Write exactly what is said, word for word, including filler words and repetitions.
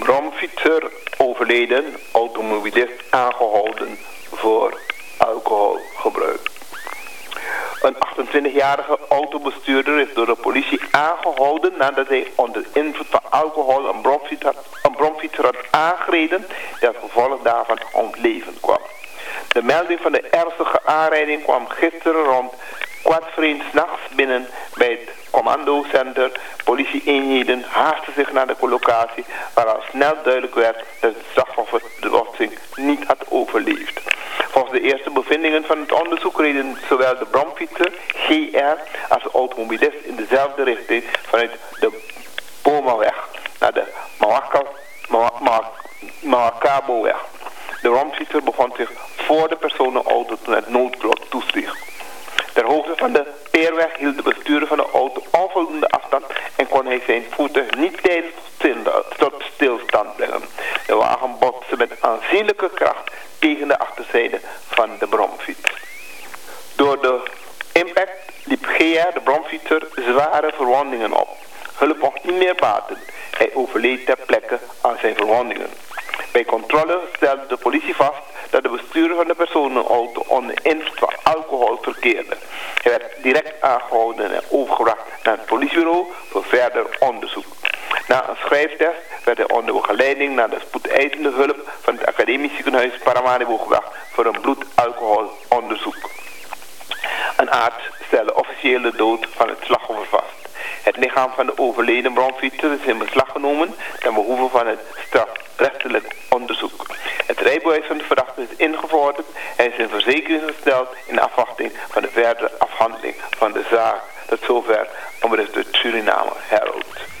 Bromfietser overleden, automobilist aangehouden voor alcoholgebruik. Een achtentwintigjarige autobestuurder is door de politie aangehouden nadat hij onder invloed van alcohol een bromfiets had, een bromfietser had aangereden die als gevolg daarvan om het leven kwam. De melding van de ernstige aanrijding kwam gisteren rond kwart voor één 's nachts binnen bij het commandocenter. Politie-eenheden haasten zich naar de locatie waar al snel duidelijk werd dat het slachtoffer de botsing niet had overleefd. Volgens de eerste bevindingen van het onderzoek reden zowel de bromfietser G R als de automobilist in dezelfde richting vanuit de Bomaweg naar de Mawakaboweg. De bromfietser bevond zich voor de personenauto toen het noodblok toesloeg. Ter hoogte van de Peerweg hield de bestuurder van de auto onvoldoende afstand en kon hij zijn voertuig niet tijdens tot stilstand brengen. De wagen botste met aanzienlijke kracht tegen de achterzijde van de bromfiets. Door de impact liep G R, de bromfietser, zware verwondingen op. Hulp mocht niet meer baten. Hij overleed ter plekke aan zijn verwondingen. Bij controle stelde de politie vast dat de bestuurder van de personenauto onder invloed van alcohol verkeerde. Hij werd direct aangehouden en overgebracht naar het politiebureau voor verder onderzoek. Na een schrijftest werd hij onder begeleiding naar de spoedeisende hulp van het academisch ziekenhuis Paramaribo gebracht voor een bloedalcoholonderzoek. Een arts stelde officieel de dood van het slachtoffer vast. Het lichaam van de overleden bromfietser is in beslag genomen ten behoeve van het strafrechtelijk onderzoek. Het rijbewijs van de verdachte is ingevorderd en is in verzekering gesteld in afwachting van de verdere afhandeling van de zaak. Tot zover omricht het Suriname Herald.